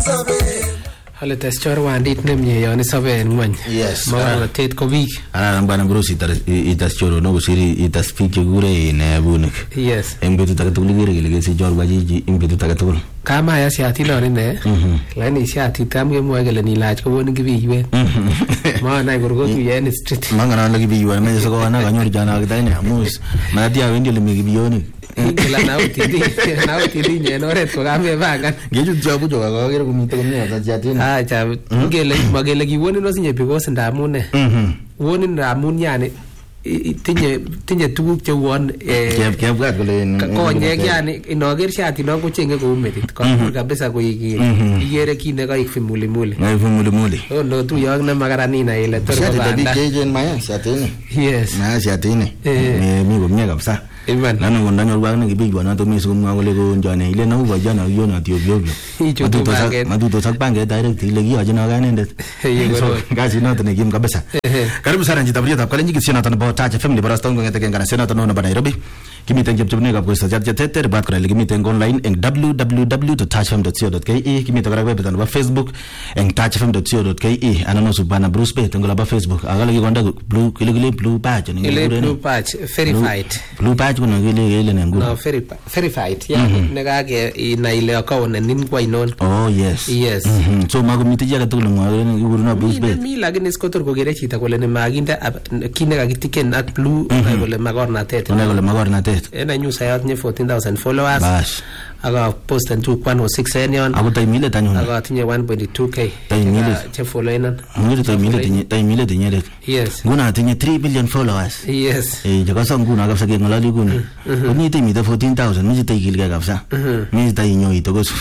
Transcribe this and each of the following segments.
Ale tes chorwandit nemye yon isobe en ngwony. Yes. Morotet ko biik. Bwana Bruce itas choro no kusiri itas biik chekure in bunik. Yes. Eng betut age tugul ikere kele kesi chorwa chichi eng betut age tugul. Kama ya siati non ine. Lakini siati tam kemwoe kele nilach kokonin kibiywet. Maanai korkotuye en street. Mang'alale kibiywet meche sikona kanyor jana kitane amus. Mati awendi ole mi kibionik. Kila nauti dinye en oret ko kamepangan. Ngechut chabu joka kakere komite komie ata siatina. Acha ngele magele kiwonin osinye because ndamun ne. Wonin ndamun yani tinye tuguk cheuon kebwat kole konyek yani inoker shati non kochenge kou metit kabur kabisa ikere kit ne kaik fimulimuli ndo tu yok ne makaranina ile tor ko banda yes shati mi komie kabisa Iman. Nano kondanya urwag na kibigwa na to mi sukumwa kole ko njane ile na uwa jana yo na tiobyo. Matuto sak bange direct ile gi ajana ganendet. Gazi na tane kim kabisa. Karibu sana njitaburia tapkale nyiki sina tane ba Touch FM ni barasta ngo ngete ngana sina tane na Nairobi. Kimiten jebjebne ka kwesta jat tete bat kora kimiten online eng www.touchfm.co.ke kimiten kora website na Facebook eng touchfm.co.ke anano subana Bruce Bay tengola ba Facebook agala ki konda blue kile blue patch ni blue patch verified blue patch kuna kile ne nguru no verified yani nekake ina ile account nin kwa inon. Oh yes so magomite jaga tugul ngwa nguru na Bruce Bay mi lakini skotor ko gere chita kole ne maginde kine kakitiken ak blue kole magornatet ena news ayat nye 14,000 followers bash aga post and 2.06 en yon ako taimile tanyo aga tinye 1.2k taimile che follow enan ngiri taimile tinye yes nguna tinye 3 billion followers yes jakasa nguna kabisa ke ngalali kuna ni taimite 14,000 miji taikilga kabisa miji tainyo itogosu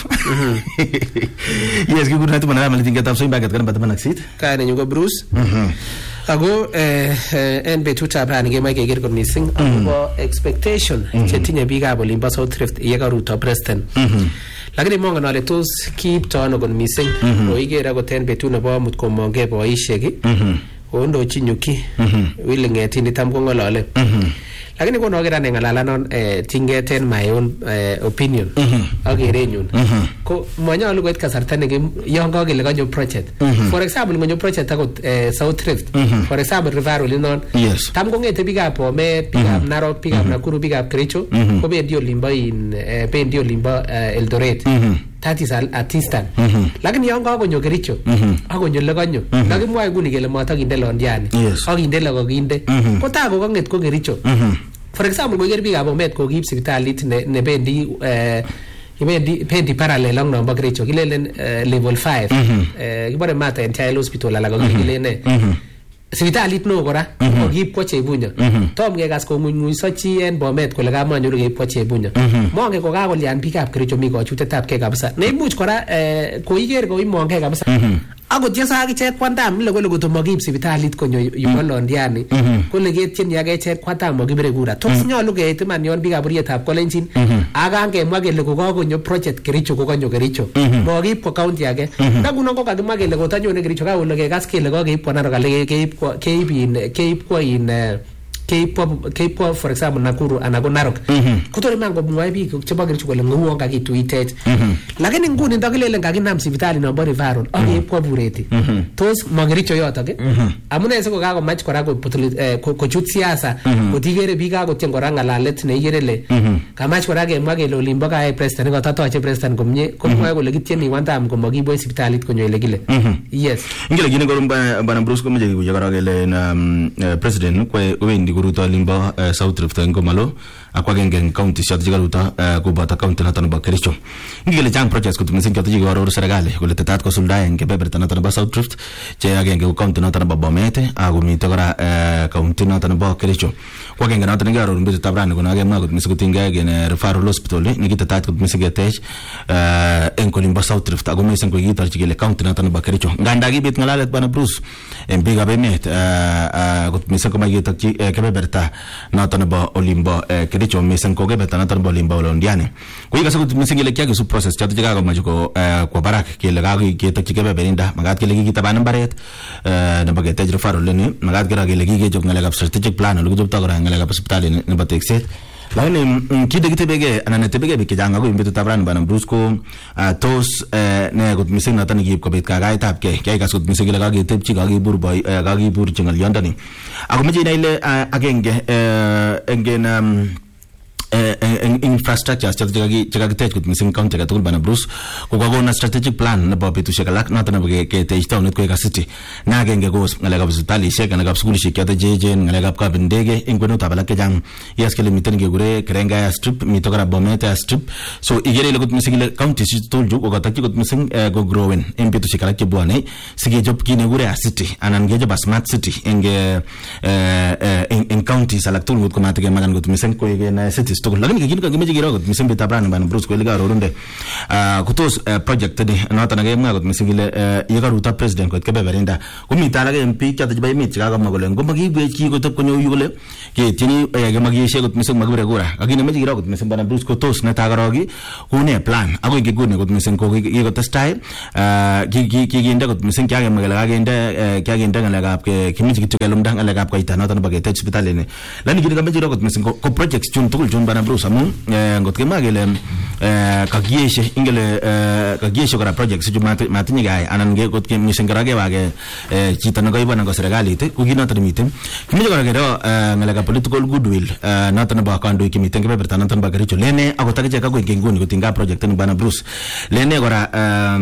yes nguna tumana mali tinga tapso imbagat kan batman aksit kana nyugo Bruce ago en betutab rani kemoi keker kot missing akobo expectation chetinye biikab olimbo South Rift yekaruto Preston lakini mongen ale tos kiipto ano kot missing oikere akot en betut nebo amut komongei boisiek kondochi Nyuki Willy Ng'etini tam kong'olole lakini konoker ane ng'alalanon tingeten my own opinion akerenyun ko manyolu koit kasarta ne yon kakele kanyo project for example ngonyo project akot South Rift for example referral inon tam kong'ete biikab Bomet biikab Narok biikab Nakuru biikab Kericho ko bendi olimbo Eldoret that is at Eastern lakini yon kakonyo Kericho akonyo Lekonyo nakimwae nguni kele matakinde Londiani akinde Lekokinde kotako kang'et ko Kericho for example koiker biikab Bomet kokiib sipitalit ne bendi parallel ak nombo Kericho kilelen level 5 kibore Martha and Child Hospital alak kokilene sipitalit no kora kokiib kwa Chebunyo tom kekas kong'unyng'uyso chi en Bomet kole kamanyoru keib kwa Chebunyo monge ko kakolyan biikab Kericho mi kochutetab ke kabisa neimuch kora koiker koimongei kabisa akot yesa akichek kwantam ile kole kotomo kiib sipitalit konyo yubo Londiani kole ketyen yakechek kwantam makibire kura tos nyolu keit iman yon biikab borietab Kolenjin akangemwa kele kokakonyo project Kericho kokanyo Kericho mokiib kwa county age ndakuno ko kakimwa kele kotanyone Kericho kakole kekas kele kokeib kwa Narok ale keib kwa for example Nakuru ana ko Narok kotori man komwoe biik chebo Kericho kole ng'uon kakituitech lakini nguni ndakilelen kakinam sipitali nombo referral akeib kwa Bureti tos makericho yotok amune siko kakomach kora kochut siasa kotikere biik akotyen kora ng'alalet neikere le kamach kora kemwa kele olimbo kae president kotatoche president komie komwoe kole kityeni wantam komakiboi sipitalit konyo ile kile yes ingele kine korum bana Bruce komeche kikuye kora kele president kowendi kuruto olimbo South Rift ngomalo akwagenge eng county shot jikaruto kubata county nato nebo Kericho ingele chang projects kot missing choto jikoro serikali kole tetat kosuldae eng kebeberta nato nebo South Rift che agenge ku county nato nebo Bomet akomite kora county nato nebo Kericho kwagenge nato ngaro rumbe tabrani kuna agemwa kot missing kotinga gen referral hospital nikitetat kot missing ketech eng olimbo South Rift ako missing ko kitorchi kele county nato nebo Kericho nganda kibit ngalalet bana Bruce en biikab emet kot missing komakitokchi kebeberta nato nebo olimbo Kericho missing ko kebeberta nato nebo olimbo Londiani koikase kot missing ile kiakesu process choto chekakomache kwa barak kele kaketokchi kebeberinda makat kele kikitaban mbaret nebo ketech referral leni makat kera kele kikechop ngalekab strategic plan ole kichopto kora ngalekab hospitali nebo tekset lakini kide kitebege anan netebege bik chechang ako betut ab ran Bwana Bruce ko tos ne kot mising noton nekiib kobit kakaitab ke kiaikas kot mising ile kaketepchi kakibur chengolyondoni ako meche inai ile agenge engen infrastructures chekakitech kot mising county akatugul Bwana Bruce kokakona strategic plan nebo betusiek alak noton nebo ketech taonit koek city na agenge ko ngalekab hospitalishek, ngalekab skulishek choto cheechen, ngalekab kabindege eng kwenutab alak chechang yes kele miten kekure Kerenga strip, mito kora Bomet strip, so igere ile kot mising ile counties tugul ju kokatokyi kot mising go growen eng betusiek alak chebwone sikechop kit nekure city anan kechop smart city eng counties alak tugul kot komatike makan kot mising koek city tugul lakini kikin kakimeche kiro kot mising betab rani Bwana Bruce koile karorunde kutos project ni noton akemwa kot mising ile yekaruto president kot kebeberinda komite alak en biik choto chebo emet chekakamwa kole ngomakiibwech ki kotep konyo yu kole ketyini kemakiyeshe kot mising makibire kura lakini meche kiro kot mising Bwana Bruce kotos netai koroki kune plan akoi kikune kot mising kikotestai kikinde kot mising kyakemwa kele kakinde ngalekab kimeche kityo kelumda ngalekab koita noton nebo ketech hospitalini lakini kit kameche kiro kot mising ko projects chun tugul chun Bwana Bruce amun ngot kemwa kele kakiyeshe ingele kakiyeshe kora projects chu matinye kai anan kot mising kora kewake chito nekaibon ko serikalit ko kinoto nemiten kimeche kora kero ngalekab political goodwill noton nebo kandoik chemiten kebeberta noton nebo Kericho lene akot akichek akoi nguni kotinga project ni Bwana Bruce lene kora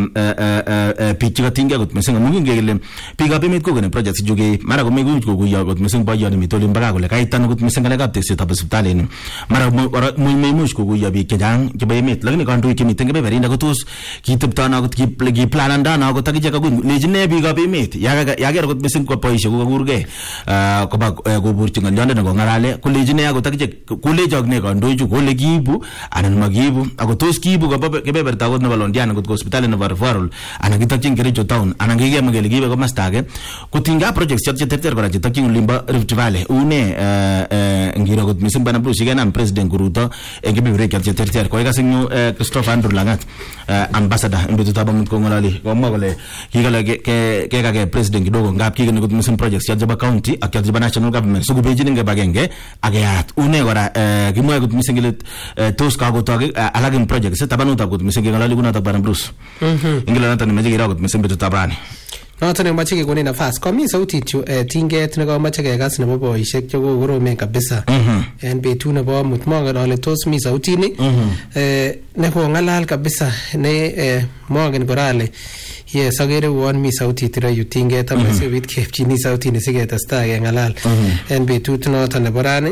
biik chekatinygei kot mising amun kingen kele biikab emet kokoni projects chu ke mara komeikuch kokuyo kot mising boyoni mitolin mpaka kole kaitan kot mising ngalekab teksetab hospitalini mara meimuch kokuyo biik chechang chebo emet lakini kandoik chemiten kebeberinda kotos kiteptono akot kiplanandano akot akichek akoi lechine biikab emet yaker kot mising koboishe kokakurgei koba koburchi ngolyondoni kongalale kolechine akot akichek kolechok ne kandoichu kole kiibu anan makiibu akot tos kiibu kebeberta akot nebo Londiani akot hospitali nebo referral anan kitokyin Kericho town anan kikemwa kele kiibe komasta age kotinga projects choto cheterter kora chetokyin olimbo Rift Valley une ngiro kot mising Bwana Bruce kenam president kuruto eng kebeberwek cheterter koikas eng yu Christopher Andrew Langat ambassador eng betutab amut kongololi komwa kole kikale kekake president kidogo ngap kikene kot mising projects choto chebo county ak choto chebo national government sikobechin eng kibagenge akeyat une kora kimwae kot mising ile tos kakotok alak eng projects tabanutab kot mising kengololi kunotok Bwana Bruce ingile noton nemeche kiro kot mising betutab rani noton nemoche kekonin nafas komi sautit yu tinget nekomoche kekas nebo boisiek chekokoromen kabisa en betut nebo amut mongen ale tos mi sautini nekongalal kabisa ne mongen kora ale yes akere uon mi sautit ireyu tinget ama sikobit kepchini sautini siketestai kengalal en betut noton nebo rani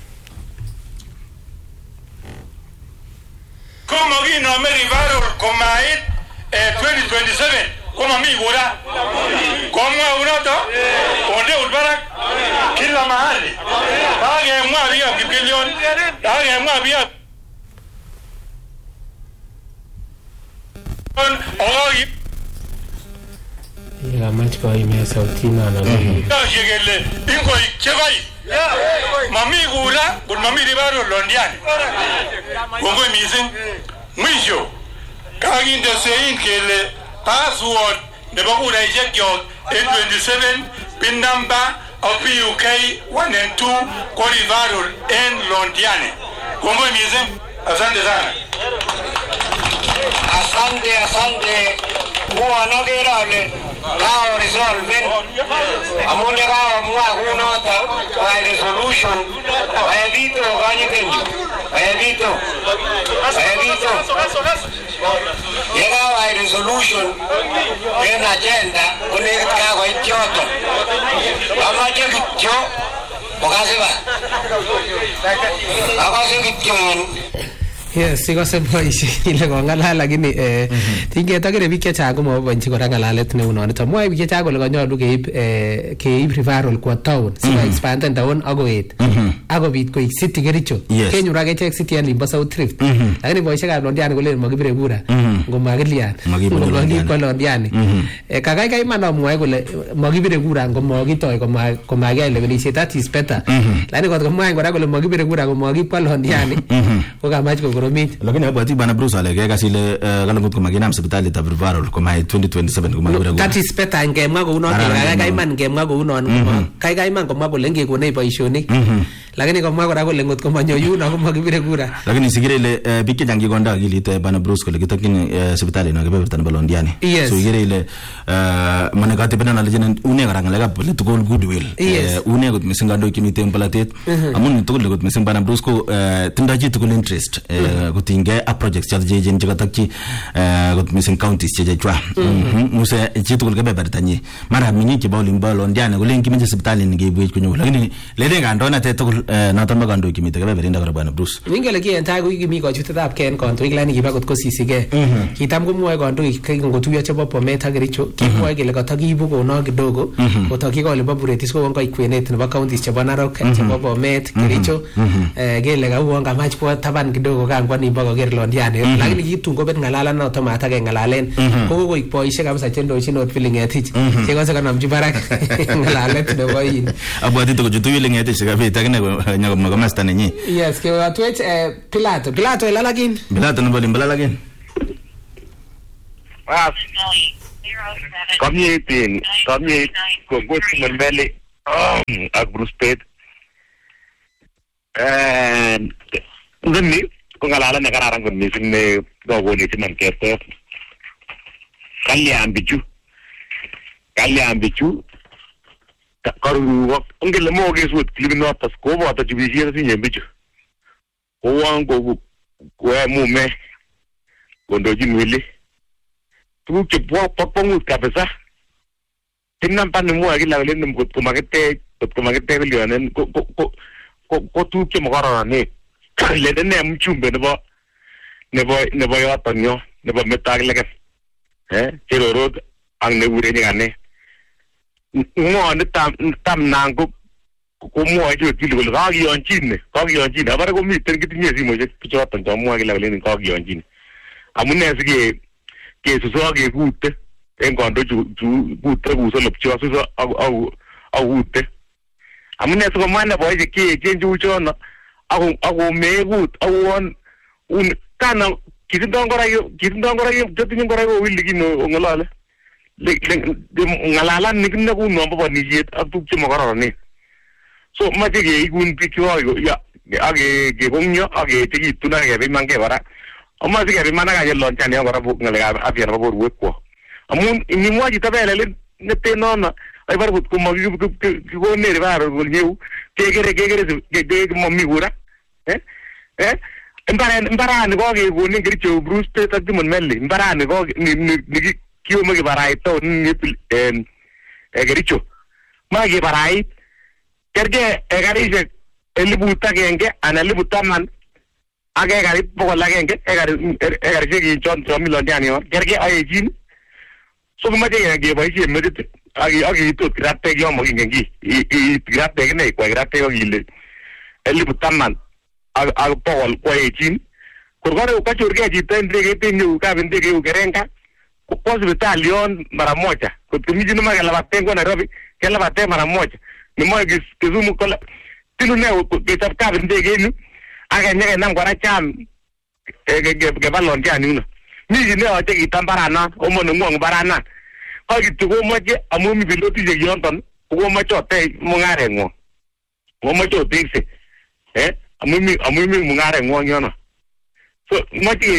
komakinome referral komait 2027 komami kura komwa unoto onde ulbarak kila mahali akemwa biikab Kipkelion akemwa biikab kamach koimia sautinano kele ingoik chekoi mami kura kun mami referral Londiani kongoi mising mwisho kakinde sein kele password nebo kuraishek kyok en 27 pin number of PUK 1 and 2 ko referral en Londiani. Kongoi mising. Asante sana. Asante. Huwa nokera ole kao resolve amune kao mwa kunota by resolution ayabito kanyikenju ayabito yega by resolution en agenda kunekit kakoit yoto amache kityo okasiba akase kityo. Yes, ikose boisiek ile kongalal lakini tinget akere biik chechang komaboiboenchi kora ngalalet neu nonito. Mwoe biik chechang kole kanyolu keib referral kwa town siko expanden town akoet akobit koik city Kericho. Kenyor akechek city en limbo South Rift. Lakini boisiekab Londiani kolen makibire kura ngomakilian ngomokikwa Londiani. Kakaikai iman amwoe kole makibire kura ngomakitoi komakiyai lewenisiet, that is better. Lakini kot komwae kora kole makibire kura ngomakikwa Londiani kokamach kokoro lakini abwati Bwana Bruce ale kekas ile kalangut komakinam sipitalitab referral komait 2027 komakibire kura. That is better ngemwa kou noto kaikai iman ngemwa kou non kaikai iman komwa kole ngekonech boisionik lakini komwa kora kole ngot komanyo yuno komakibire kura. Lakini sikire ile biik chechang kikonda akilit bana Bruce kole kitokyin sipitali no kebeberta nebo Londiani. So ikere ile mane katibena legend une kora ngalekab political goodwill. Une kot mising kandoik chemiten polatet amun tugul kot mising bana Bruce ko tindoi chi tugul interest kotinygei ak projects chejejen chekatokyi kot mising counties chechechwa. Muse chi tugul kebeberta nyi. Mara mingi chebo olimbo Londiani kole kimeche sipitali ngebwech konyo. Lakini lele kandoinatet tugul noton ba kandoik chemiten kebeberinda kora bana Bruce. Ngele kientai ko kimi kochutetab ken kandoik lani kiba kot kosisigei. Kitam komwoe kandoik kingotuiyo chebo Bomet ak Kericho kimwoe kele katakiibu kono kidogo kotakikole bo Buretis ko ngoik kwenet nebo counties chebo Narok chebo Bomet Kericho kele kauon kamach kwa taban kidogo kangwa nimbo koker Londiani lakini kitun kobet ngalalan noto matake ngalalen ko koik boisiek kabisa chendochin not feeling etich chekose kanamchi barak ngalalet nebo yin abwati to kujutuyo lengetich kabit akine nyako komasta nenyi. Yes ke watwech Pilato ilalagin Pilato nebo limbalagin Community ko gosi mbele ak Bruce Pate ngani ko ngalala ne kararan ko mising ne dogo ni timan keto Kalian bichu karu ngel mo gesut klibno tas ko bota jibisi sinye bichu ko wango ko mume kondo jinwili tu ke popongut kabisa tinam pan mo agila wele num ko magete bilionen ko tu ke mogara ne le ne mchumbe nebo yatonyo nebo metagleke terorot ang ne ure ni gane ngo ne tam nango ko mo ajo kilo ga gionjin abare ko miten kitinye simo je pichoton to mo agila wele ni ka gionjin amune sige ke suso ke gute en kondo ju gute guso lopcho suso au gute amune so mana boy ke kenju chono au me gut au un kana kitindongora yo jotinyo ngora yo wiligino ngolale le ngalala nikne ku nombo bonijet aktuk chimo karone so mache ke igun pikyo ya age ke bongyo age tikituna ke bimange bara amma sige bimana ga yelon chani ngora bu ngale afia ba boru ko amun ni moji tabele ne tenona ay bar but ko mo ko ne bar ko new ke mommi gura Mbara ni goge goni Kericho Bruce Pate ak Timon Melli mbara ni goge ni kiyo magi barai to ni Kericho magi barai kerge egarije elibu tagenge ana elibu taman age gari pokola genge egarije gi jon Londiani on kerge ayejin so maje ge baisi medit agi to gratte yo mo ngengi gratte ne ko gratte yo gile elibu taman al pol ko ejin kurgore ka churge jitendre ke tinyu ka binde ke ugerenga ko hospitalion mara moja ko tumijino magala batengo Nairobi kala bate mara moja ni mo kizumu kola tilune ke tapka binde ke nu aga nyege nam gora cham ke Londiani no mi ne o te kitambarana o mo ngong barana ko gitugo moje amumi biloti je yonton ko mo chote mo ngare ngo mo chote se amumi mungare ng'wong so machi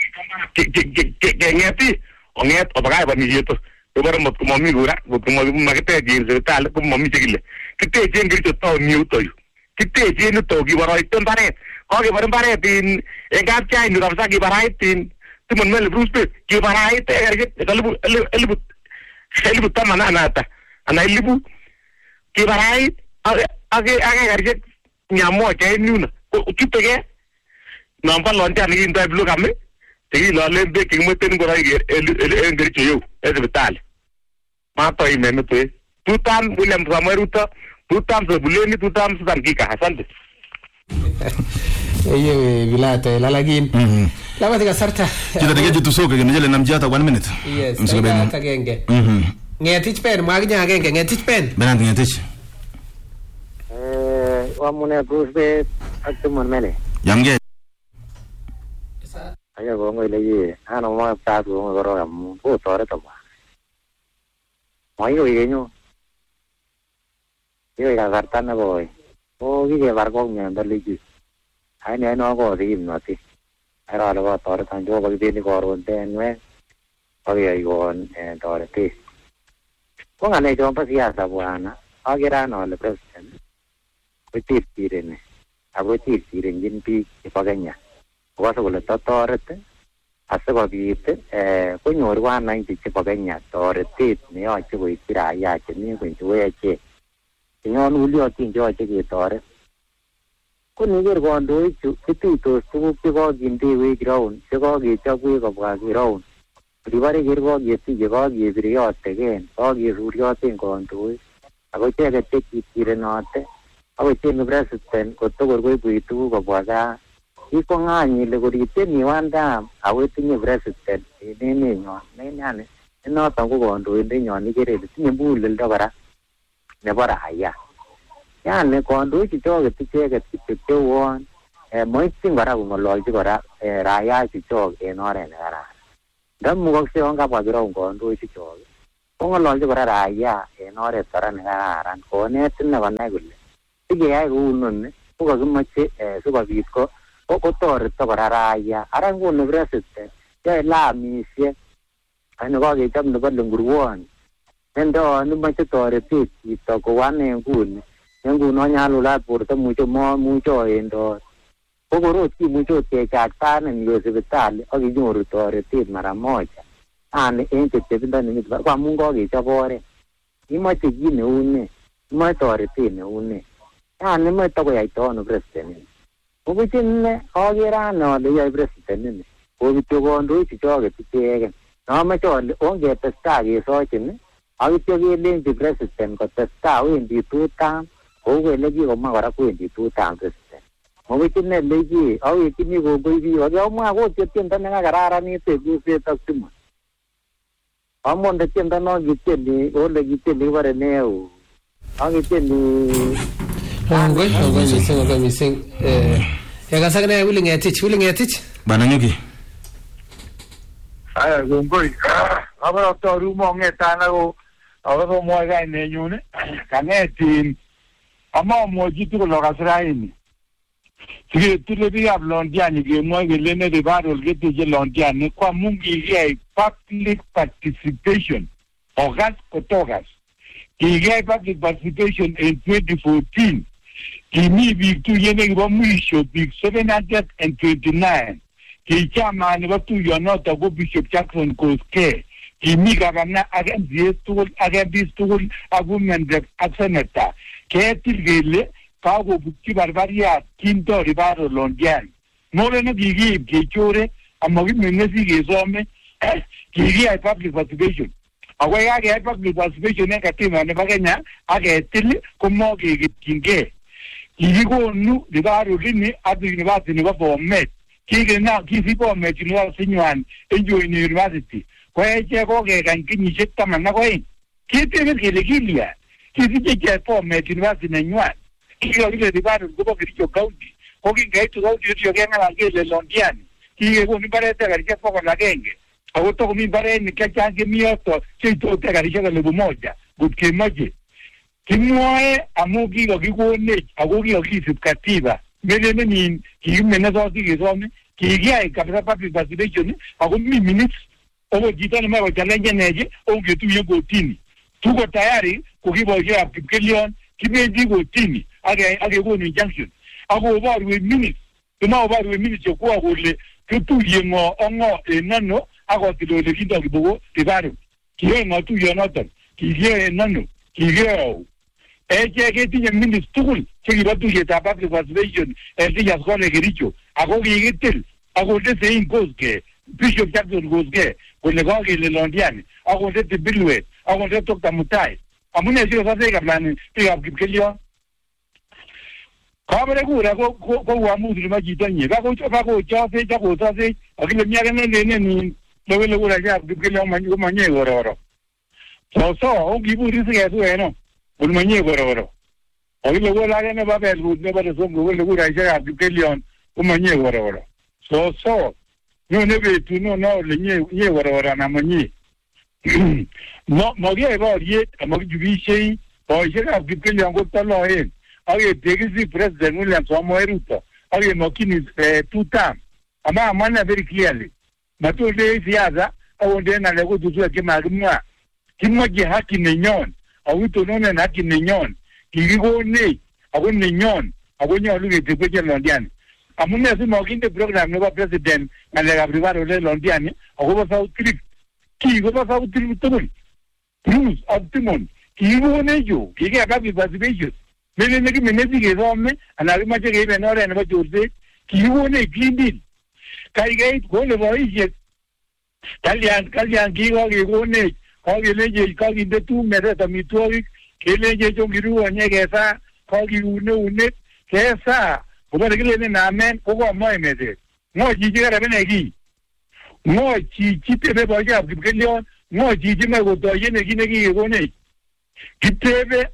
ke ngeti onget obaga ba ni yeto to bar mo mami gura ko mo magete ji hospital ko mami chigile kite je ngir to ni uto yu kite je ni to gi baro iton bare ko gi bare tin engap chai ni ramsa gi barai tin Timon Melli Bruce Pate gi barai te garje elibu tamana nata ana elibu gi barai age garje nyamo che nuna kitege namba Londiani inda blu kame tegi lo lembe ki meten ngora el Kericho yo hospital ma to ime to tutam William Samaruta tutam so buleni tutam sudan kika asante Pilato ilalagin lama tiga sarta kita dege tu soke ngene namjata 1 minute yes ta genge ngetich pen magnya genge ngetich pen benan ngetich Wamune Bruce Pate ak Timon Melli Yamge ayo go ngoi le ano ma ta tu go ro am po tore to ma mai yo ye nyo yo ya garta na boy ko kikebar kong miondo legi ane no ko rim noti ara lo ko tor tan jo ko bin ko ron ten we ko ye gon tor ti ko ngale jo pa siasa bwana agira no le president ko ti tirene abo ti tiren jin pi ko Kenya ko so le toret asikobit konyor wananchi chebo Kenya toretet neyoche koityi raia chemi kwenyeweche chenyoluliotin cheyoche ketoret. Ko niker kandoichu kituitos tuguk chekokindewech raun chekokechobwech kobwa raun ribore ker kokesiche kokebiryoten kokesuryoten kandoik ako icheket chekitirenote ako chenge president kotokor koibwech tuguk kobwa gaa. Iko ng'any ile koripcheni wandam ako itinye president en emenyon yani noton ko kandoindenyon ikere ile tinye muguleldo kora nebo raia. Yani kandoichu choket icheket kityo cheuon moityin kora kong'ololchi kora raia chuchok en oret nekararan. Ndamukokse yon kabwa kiraun kandoichu chok kong'ololchi kora raia en oret kora nekararan konet ine konai kole sikeyai kou noni ko kakimoche sikobit kotoreto kora raia. Ara nguni president yoe lamisiek ani kokechop nebo Lengurwon nendon moche toretet chito kou ane nguni nguno nyalulat borto muche oendot ko korot kimuche kechaktanin iwe sipitali ak inyoru toretet mara moja ani en chepchepindo nemite ko amun kokechop oret. Imoche kit neu ne, imoche toretet neu ne, yani moche tokoyaita ano president kobuchin akere ane ale yoe president ini kokityo kandoichu choket icheken nomoche ale ongetestai kesochin akityo kelenji president kotestai wendi tutam kou kele kikomwa kora kwendi tutam president mobuchin leki awekchini kongoi biik akiamwa kotyo tiendo nekakararanit kuset ak Timon amonde tiendo no kityeni ole kityeni kibore neo akityeni Kongoi mising. Yakasakne Willy Ngetich. Bana Nyuki. Aya kongoi. Abara toru mo ngetana ko abara mo ga nenyune. Kanetin ama mo jitu ko lokasraini. Sige tule bi ablondiani ge mo gelene de barol gete je londiani kwa mungi ye public participation. Ogas kotogas. Ki public participation in 2014. Kimi big tu yene ba mwisho big 729. Ki chama ni ba tu yonota go Bishop Jackson Koske. Kimi gavana against this tool against this tool argument that senata. Ke tilgele ka go bukti barbaria kinto ribaro londian. More no gigi ke chore amogi menesi ge some gigi public participation. Awa ya public participation ne katima ne bagenya age til komo ge kinge. Kigo nu de baro lini at the university ne ba Bomet. Kige na kisi Bomet university nywan enjo university. Kwa che ko ge kan kinyi cheta manna ko en. Kite ge gilia. Kisi je Bomet university ne nywan. Kigo ge de baro go ko county. Ko ge ga tu county yo ge ngala ge le londiani. Kige ko ni bare te ga ke poko la genge. Agoto ko mi bare ni ke change mioto chito te ga ri le bumoja. Gut ke moje. Kimwae amugi kokikone akoki kokisip katiba melene ni kimene zote kisome kigia kabisa public participation ako mi minutes obo jitani mako challenge neje ongetuye kotini tuko tayari kukiboje application kibendi kotini age ko injunction ako obarwe minutes kama obarwe minutes kwa kole kutuye ngo ongo enano ako tilole kinto kibogo tibaro kiye ngatuye noton kiye enano kiye eche ketinye minutes tugul chekibotuyetab public participation elijas kole Kericho ako kikitil akonde sein Koske Bishop Jackson Koske kole kokele londiani akonde Tibilwet akonde Dr. Mutai amune sio sasa ikaplani pikab Kipkelion kabere kura ko uamuzi ni majitanye kako chase chako sasa akile miaka nene ni lewele kura ya Kipkelion manye gororo so ongiburi sigetu eno ulmanye gororo akile kura gane babel good ne bare songo wele kura ya Kipkelion umanye gororo so no nebe tu no le nye gororo na manye no mogie ba ye amogi jubishei o jega Kipkelion go talo en age tegisi President William Samoei Ruto age mokini 2 term ama amana very clearly matulde siasa awonde na lego tutu ke magmwa kimoje haki nenyon awito none na haki nenyon kigo ne ago nenyon ago nyolu ke tepeje londiani amune si mokinde program no president na le gabrivaro le londiani ago ba South kigo ba South tubul Bruce optimum kigo ne yo kige akabi participation mele neki menezi ke zome ana mache ke benore na bajurde kigo ne gindin kai ko le boije Kalian kigo kigo ne ko leje ko inde tu mere tamitoi ke leje jongiru anyegesa ko une kesa ko ba gele na men ko ko mo emede mo jiji ra benegi mo jiji tebe ba ja bigelion mo jiji me go do yene gine kigo ne kitebe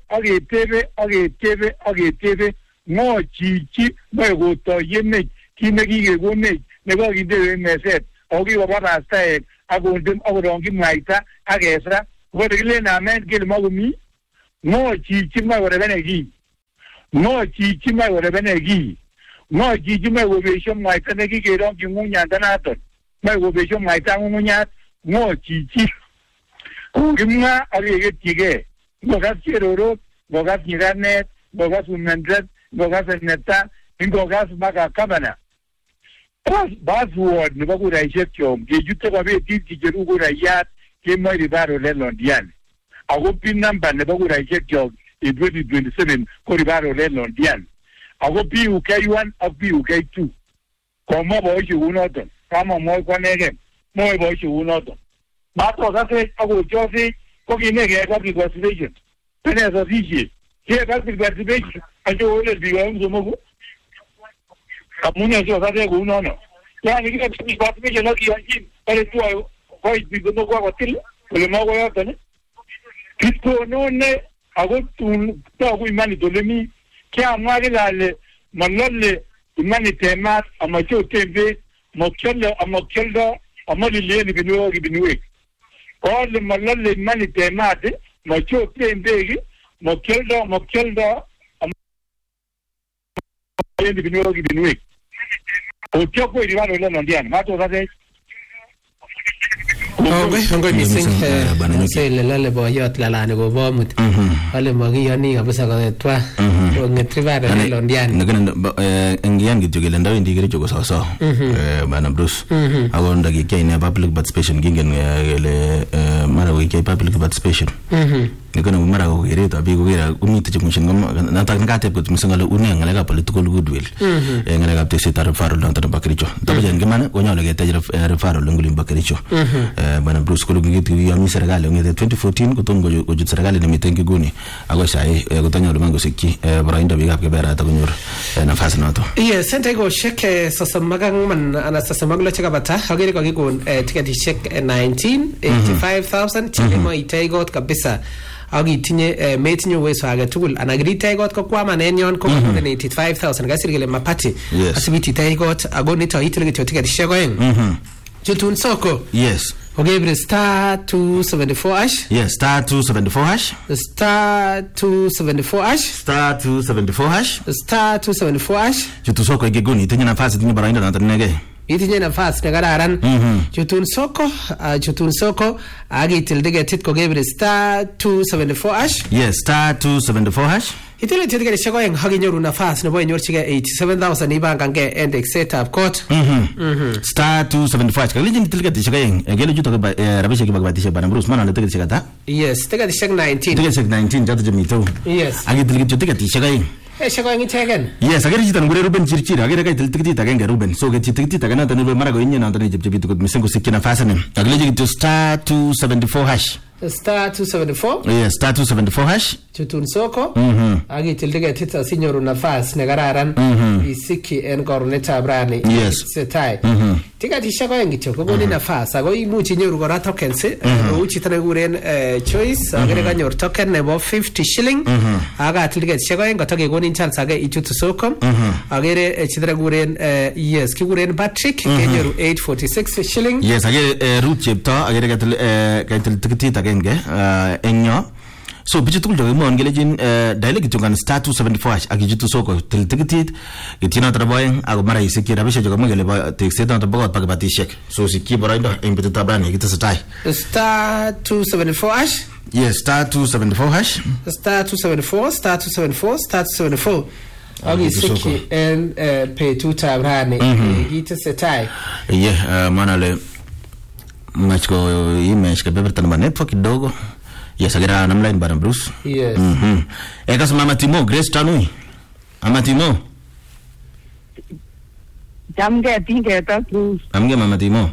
age mo jiji me go do yene kine kigo ne go gide meset ogi baba rasta agondem agorongi maita agesa godele na men gel magumi no chichi ma gore benegi no chichi ma gore benegi no chichi ma go besho maita negi geron ki munya danaton ma go besho maita munya no chichi gimna arege tige gogas keroro gogas niranet gogas unendret gogas neta gogas maga kabana Buzzword ne bagura ijekyo gejute kwabe tiki jerugo rayat ke mai baro le londian ago pin number ne bagura ijekyo in 2027 ko baro le londian ago pi UK1 ak pi UK2 como bo shi uno don kama mo ko nege mo bo shi uno don ba to ga se ago josi ko kine ge ka participation pene so dije ke ka participation ajo le biwa mzomo Amune yo sabe uno no. Ya ni que mi parte me no que aquí, pero tú hoy digo no go a batir, le mo go a tener. Cristo no ne hago tu to imani to le mi que amare la le manole imani tema amacho tv mokello amali le ni binu binu. Ko le manole imani tema de macho tv mokello amali binu. Ocho ko iribaro le londian mato gade Ngoi missing se le boyot lalane go bomut ale magi yani kabisa ka twa ngetribaro le londian ngiyan gitu gele ndawe ndigere jogo sawa bana Bruce agonda gike ine public participation gingen gele mara wike public participation ngana mara go gere to abi go gera umite chimushin ngam na tak ngate ko misangala unengale ka political goodwill ngale ka tese tar faro lan tar bakricho tabaje ngimana go nyalo ge tajra faro lungulim bakricho bana Bruce ko ngiti ya mi serikali ngete 2014 kutongo go jut serikali ne mitengi guni ago sai go tanyo mango sikki brainda biga ke bera ta gunyor nafasi nato yes sente go sheke sasamagang man ana sasamaglo cheka bata hagere ko gigon ticket check 1985,000 chilimo itaigot kabisa agi tinye metinyo weso aga tugul anagri taigot ko kwama nenyon ko 185,000 gasirgele mapati asibiti taigot agoni to itilge ticket shegoen jutun soko yes okay star 274 hash yes star 274 hash star 274 hash star 274 hash star 274 hash jutun soko igegoni tinye nafasi tinye barainda na tanege itinye nafasi ngararan jutun soko agi tildige tit ko gebre star 274 hash yes star 274 hash itile titige shako yang hagi nyoru nafasi nebo nyorchige 87,000 ibanga nge index setup code star 275 kalije tilige tishaka yang gele juto ba rabishe kiba batisha bana Bruce mana tilige tishaka ta yes tilige tishaka 19 tilige tishaka 19 jato jemito yes agi tilige tilige tishaka yang shako yang itegen yes agere jitan gure Ruben chirchir agere kai tiltige tagen Ruben so ge tiltige tagen na tanu mara go inye na tanu jebjebitu ko misengo sikina fasane agile jito star 274 hash star 274 yes star 274 hash jutun soko agi tildige tita sinyoru nafas negararan isiki en korneta brani yes setai tika tishako yangi choko goni nafas ago imuchi nyoru gora tokens uchi tane guren choice agere ganyor token nebo 50 shilling aga tildige tishako yangi toke goni chance aga ichutu soko agere chidra guren yes ki guren Patrick kenyoru 846 shilling yes agere root chepto agere gatil tikiti tagenge enyo So bichu tugul chokimwon kelejin dial kityongan star 274 akichutu soko til tikitit kityina traboeng ako mara isikyi rabishek chokamwa kele bo tekset noto bo kot pa kibatishek. So sikyi boroindo eng betutab rani kitesetai. Star 274 Yes, star 274 star 274 Okay, sikyi en betutab rani kitesetai. Yeah, manale machko image kebeberta namba network kidogo. Yes, agira namline Bwana Bruce. Yes. Eka Mama Timo, Grace Tanui. Mama Timo. Jamge tingeta Bruce. Amge Mama Timo.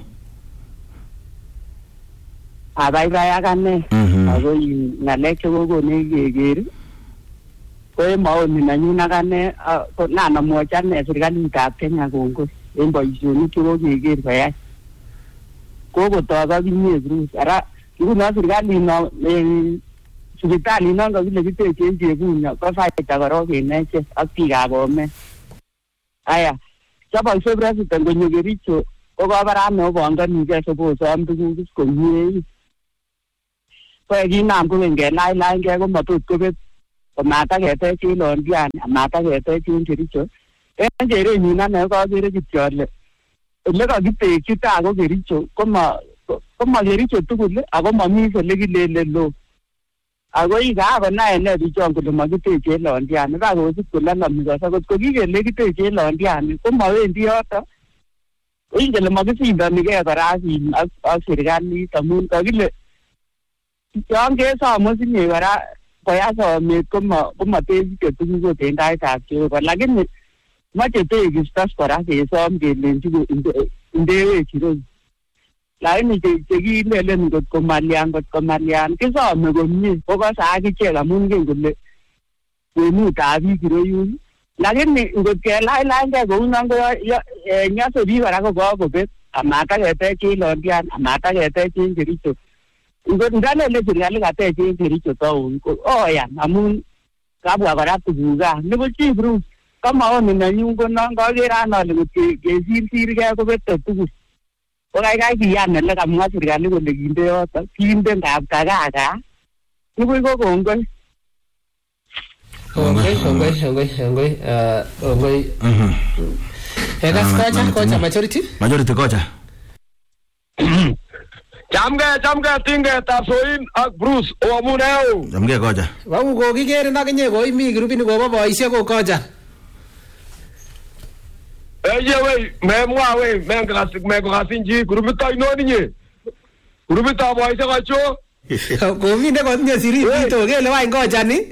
Abai akane. Ako ngalek chekoko nekeker. Ko maoni nanyu akane ko nanamwochi serikalitab Kenya kongoi en boisionik chekokeker koyai. Kokotok akinye Bruce. Ara nguno serikalit sipitalit non kakile kitechen Chekunya ko faita korok keneche ak biikab Bomet. Aya, choboksei president konyo Kericho ko kabarame opongonigei sokosom tuguk komie. Ko kinam kokeny kelailaingei ko matot kobet komataketech en Londiani amataketech en Kericho. En kerenyun ane kakere kityo ale ole kakitekyi taa ko Kericho koma Kericho tugul ako mami ole kilele lo. Ako ikakonai ene bichon kole makiteche Londiani kakosip kole lomikos akot ko kikele kiteche Londiani komawendi yoto. Ingele makisindonigei kora ak serikalit amun kakile yon kesom sinye kora koya somet komatesike tuguk ot en taitab Jehova lakini mache tekistos kora kesom kelenji indewech ireu. Lakini chekilelen ngot komalian kisome komie kokose akichek amun ngen kole kwenutab biik ireyun. Lakini ngot kelailaingei kounon ko nyose biik kora ko kakobet amataketech en Londiani amataketech en Kericho. Ngot ndalele serikali katech en Kericho town ko oyan amun kabwa kora tuguk gaa. Nebo chi Bruce kamaoni nenyun ko non kakere ane ale ngot kesirsirgei kobete tugul. Ko kaikai kiyan ele kamwa serikali kole kinde yoto kinde ngap kagaga nibuch ko kongoi kocha majority kocha Chamge tingetab Soin ak Bruce oamuneo. Chamge kocha. Wau kokikere nakinye koimi grupini kobo boisiek ko kocha. Wei, memwa wei, mengokasinji grupit ainon inye. Grupitab boisiek acho. Kominde kotinye sirito kele wany kocha ni.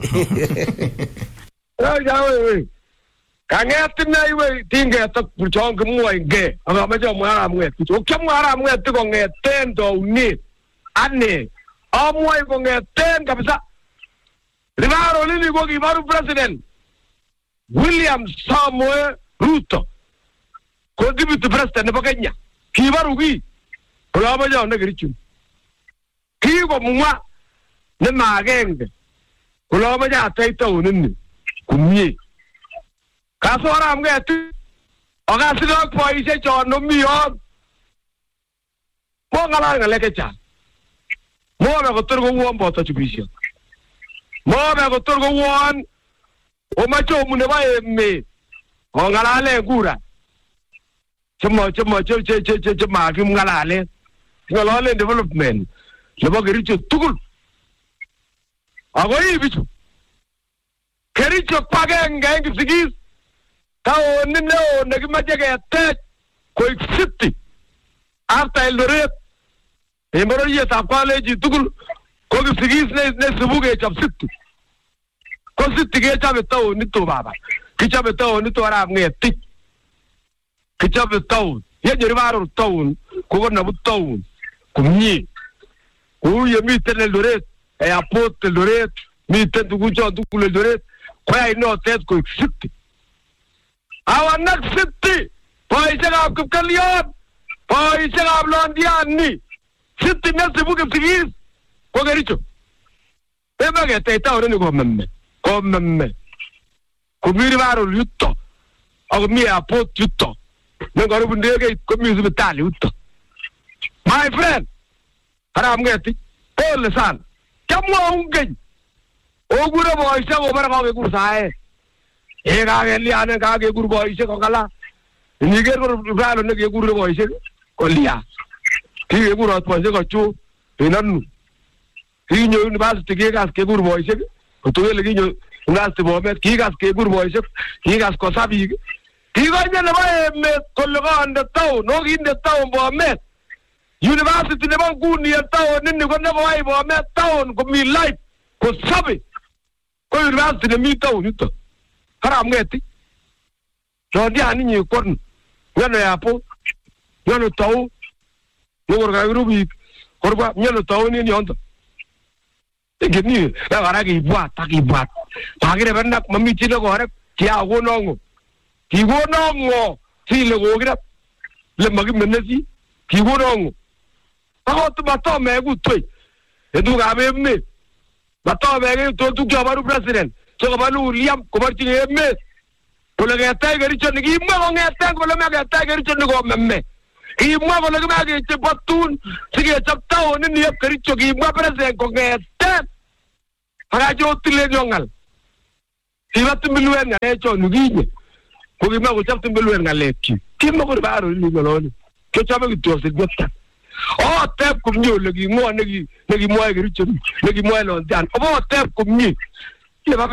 Wei. Kanget inei wei tinget ak chon kimwoinge. Akameche amwa aramwet. Okiamwa aramwet kongeten taunet. Ane amwoi kongeten kabisa. Rivaro lili ko kibaru president William Samuel Ruto. Ko deputy president nebo Kenya. Kibaru ki. Kolameche ane Kericho. Kikomwa ne magenge. Kolameche atech taunini kumie. Kasora mgeti akasilok boisiek chon nomi yon mongalal ngalek chechang mobe kotor kouon boto chubisiek mobe kotor kouon omache omune bo emet ongalalen kura chemakimngalalen ngalolen development nebo Kericho tugul ako ibichu Kericho kwagenge en Kipsigis taoni neo nekimache ketech koik city after Eldoret en bororietab Kalenjin tugul ko Kipsigis nesibu kechop city ko city kechobe taonito baba kichobe taonito arap Ngetich kichobe taon yenye Rivaro taon kokonabu taon kumie kou yemiten Eldoret airport Eldoret miten tuguchon tugul Eldoret koyai notet koik city. Our next city, boisiekab Kipkelion, boisiekab Londiani, city nesibu Kipsigis ko Kericho. Ebe ketech taonini komemme. Komi Rivaro yuto, ako mi airport yuto. Nengaribu ndegeit komi sipitali yuto. My friend, arap Ngetich, pole sana. Kiamwaun keny, Ogure boishe ko bara ka kekur sae. Ka keliane ka kekur boishe ko kala. Niger ko ralo ne kekur boishe ko lia. Ki kekur at boishe ko chu inanu. Ki nyo university ke gas kekur boishe ko to le ki nyo university bomet ki gas kekur boishe ki gas ko sabi. Ki go ne ba me ko le ga ande taw no gi inde taw bomet. University ne ba guni taw ni ko ne ko ai bomet taw ko mi life ko sabi. Ko university ne mi taw ni to. Haram ngeti. So dia ni ni kon. Ngano ya po. Ngano taw. Ngor ga rubi. Korba ngano taw ni ni onto. Tegini na gara ki buat taki buat. Pagire benak mami chilo ko harap kia go nongo. Ki go nongo. Si le go gira. Le magi menesi. Ki go nongo. Ako tu bato me gutoi. Edu ga me. Bato me tu kya baru president. So balu liam ko barti me. Ko le ga tai gari chon ki mo ko ngata ko le me ga tai gari chon ko memme. Ki mo ko le ga ga che patun. Sige chapta oni ni gari chon ki mo president ko ngata. Para jo tile jongal. Si batum biluen ga chon nugi. Ko ki mo ko chaptum biluen ga lekki. Ki mo ko baru ni goloni. Ke chabe ki to se gotta. Oh, tap kum nyo lagi mo nagi mo gari chon. Lagi mo lon dan. Oh, tap kum ni.